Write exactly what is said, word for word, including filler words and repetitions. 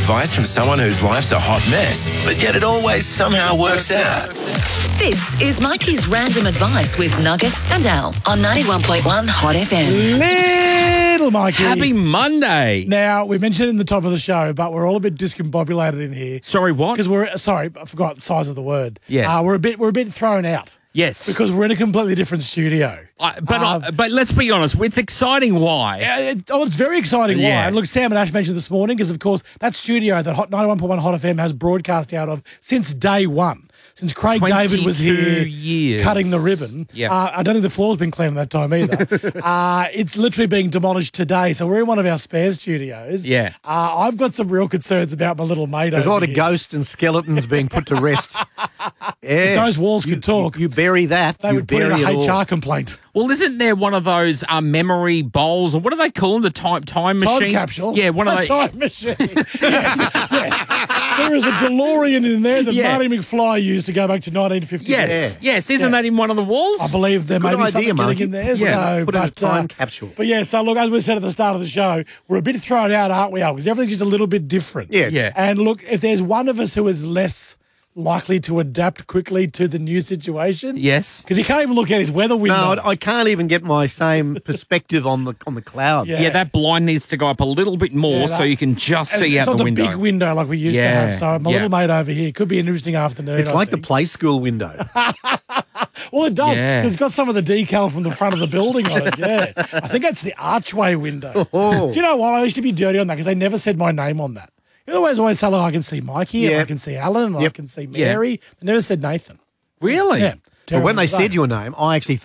advice from someone whose life's a hot mess, but yet it always somehow works out. This is Mikey's Random Advice with Nugget and Al on ninety-one point one Hot F M. Little Mikey. Happy Monday. Now, we mentioned it in the top of the show, but we're all a bit discombobulated in here. Sorry, what? Because we're, sorry, I forgot the size of the word. Yeah. Uh, we're a bit we're a bit thrown out. Yes. Because we're in a completely different studio. I, but Um, I, but let's be honest, it's exciting. Why? Yeah, it, oh, it's very exciting. Why? Yeah. And look, Sam and Ash mentioned this morning because, of course, that studio that Hot ninety-one point one Hot F M has broadcast out of since day one. Since Craig David was here twenty-two years. cutting the ribbon. Yep. Uh, I don't think the floor's been cleaned that time either. uh, it's literally being demolished today. So we're in one of our spare studios. Yeah. Uh, I've got some real concerns about my little mate There's a over lot of here. ghosts and skeletons being put to rest. If Yeah. those walls You- could talk, You, you bury that. they you would put in bury a it H all. R complaint. Well, isn't there one of those um, memory bowls, or what do they call them? The time time Time machine capsule. Yeah, one of a those. time machine. yes, yes. There is a DeLorean in there that Yeah. Marty McFly used to go back to nineteen fifty. Yes, yes. Isn't Yeah. that in one of the walls? I believe there may Good be idea, something Marky. getting in there. Yeah, so, put it in a but, time uh, capsule. But yeah, so look, as we said at the start of the show, we're a bit thrown out, aren't we, Al? Because everything's just a little bit different. Yeah. Yeah. And look, if there's one of us who is less likely to adapt quickly to the new situation, Yes. because he can't even look at his weather window. No, I can't even get my same perspective on the on the clouds. Yeah. Yeah, that blind needs to go up a little bit more Yeah, so that- you can just it's, see it's out not the the window. big window like we used to Yeah, have. So my yeah. little mate over here could be an interesting afternoon. It's I like the think. play school window. Well, it does. Yeah. 'Cause it's got some of the decal from the front of the building on it. Yeah, I think that's the archway window. Oh. Do you know what? I used to be dirty on that because they never said my name on that. You know, always always say, look, I can see Mikey, and Yeah. I can see Alan, and I Yep. can see Yeah. Mary. They never said Nathan. Really? Yeah. But when Terrible they to say. said your name, I actually